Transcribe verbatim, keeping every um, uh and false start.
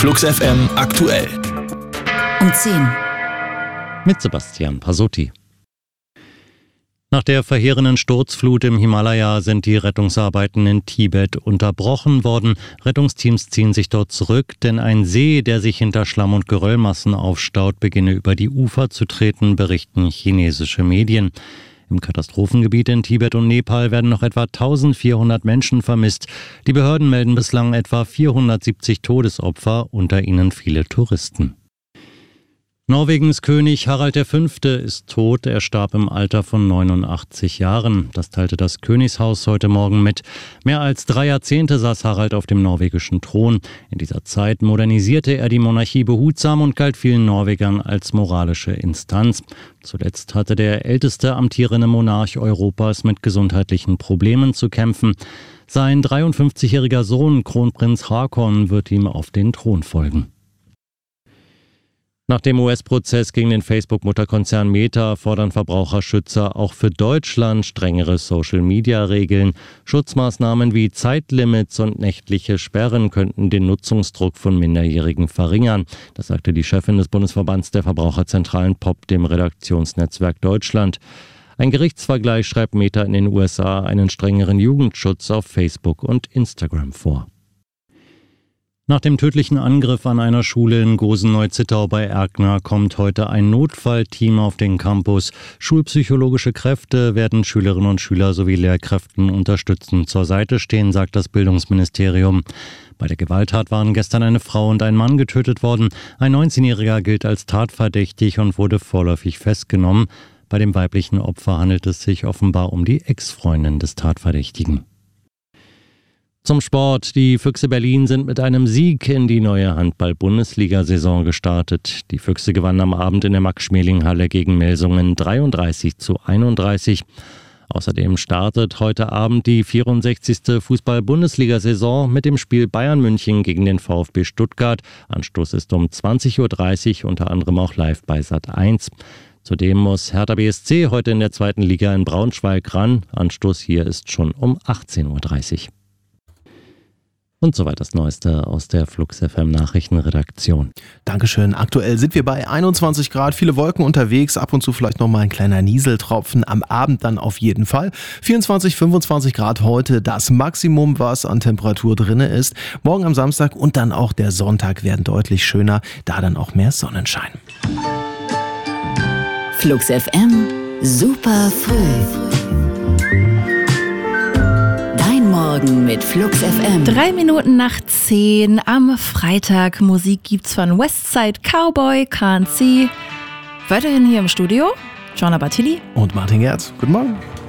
Flux F M aktuell. Um zehn. Mit Sebastian Pasotti. Nach der verheerenden Sturzflut im Himalaya sind die Rettungsarbeiten in Tibet unterbrochen worden. Rettungsteams ziehen sich dort zurück, denn ein See, der sich hinter Schlamm- und Geröllmassen aufstaut, beginne über die Ufer zu treten, berichten chinesische Medien. Im Katastrophengebiet in Tibet und Nepal werden noch etwa eintausendvierhundert Menschen vermisst. Die Behörden melden bislang etwa vierhundertsiebzig Todesopfer, unter ihnen viele Touristen. Norwegens König Harald der Fünfte ist tot. Er starb im Alter von neunundachtzig Jahren. Das teilte das Königshaus heute Morgen mit. Mehr als drei Jahrzehnte saß Harald auf dem norwegischen Thron. In dieser Zeit modernisierte er die Monarchie behutsam und galt vielen Norwegern als moralische Instanz. Zuletzt hatte der älteste amtierende Monarch Europas mit gesundheitlichen Problemen zu kämpfen. Sein dreiundfünfzigjähriger Sohn Kronprinz Haakon wird ihm auf den Thron folgen. Nach dem U S-Prozess gegen den Facebook-Mutterkonzern Meta fordern Verbraucherschützer auch für Deutschland strengere Social-Media-Regeln. Schutzmaßnahmen wie Zeitlimits und nächtliche Sperren könnten den Nutzungsdruck von Minderjährigen verringern. Das sagte die Chefin des Bundesverbands der Verbraucherzentralen P O P dem Redaktionsnetzwerk Deutschland. Ein Gerichtsvergleich schreibt Meta in den U S A einen strengeren Jugendschutz auf Facebook und Instagram vor. Nach dem tödlichen Angriff an einer Schule in Gosen-Neuzittau bei Erkner kommt heute ein Notfallteam auf den Campus. Schulpsychologische Kräfte werden Schülerinnen und Schüler sowie Lehrkräften unterstützend zur Seite stehen, sagt das Bildungsministerium. Bei der Gewalttat waren gestern eine Frau und ein Mann getötet worden. Ein neunzehnjähriger gilt als tatverdächtig und wurde vorläufig festgenommen. Bei dem weiblichen Opfer handelt es sich offenbar um die Ex-Freundin des Tatverdächtigen. Zum Sport. Die Füchse Berlin sind mit einem Sieg in die neue Handball-Bundesliga-Saison gestartet. Die Füchse gewannen am Abend in der Max-Schmeling-Halle gegen Melsungen dreiunddreißig zu einunddreißig. Außerdem startet heute Abend die vierundsechzigste Fußball-Bundesliga-Saison mit dem Spiel Bayern München gegen den VfB Stuttgart. Anstoß ist um zwanzig Uhr dreißig, unter anderem auch live bei Sat eins. Zudem muss Hertha B S C heute in der zweiten Liga in Braunschweig ran. Anstoß hier ist schon um achtzehn Uhr dreißig. Und soweit das Neueste aus der Flux F M Nachrichtenredaktion. Dankeschön. Aktuell sind wir bei einundzwanzig Grad, viele Wolken unterwegs, ab und zu vielleicht nochmal ein kleiner Nieseltropfen, am Abend dann auf jeden Fall. vierundzwanzig, fünfundzwanzig Grad heute, das Maximum, was an Temperatur drinne ist. Morgen am Samstag und dann auch der Sonntag werden deutlich schöner, da dann auch mehr Sonnenschein. Flux F M, super früh. Morgen mit Flux F M. Drei Minuten nach zehn am Freitag. Musik gibt's von Westside Cowboy, Can't See. Weiterhin hier im Studio, Gianna Bartilli und Martin Gerz. Guten Morgen.